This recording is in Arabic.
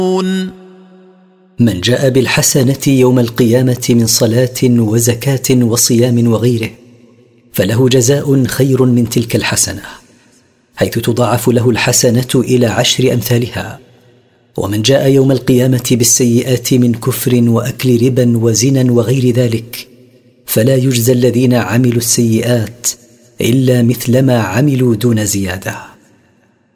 من جاء بالحسنة يوم القيامة من صلاة وزكاة وصيام وغيره فله جزاء خير من تلك الحسنة، حيث تضاعف له الحسنة إلى 10 أمثالها. ومن جاء يوم القيامة بالسيئات من كفر وأكل ربا وزنا وغير ذلك فلا يجزى الذين عملوا السيئات إلا مثل ما عملوا دون زيادة.